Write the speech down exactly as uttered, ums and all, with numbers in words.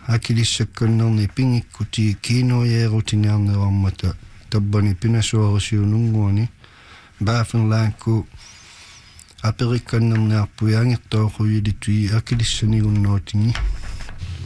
akilissakkannerni pingikkuti kiinoyeerutinearneruarmata tabbani pinasuarusiununguani baafinlaanku aperikkannerniarpuyaangirtooquyilitui akilissanigunnuutingi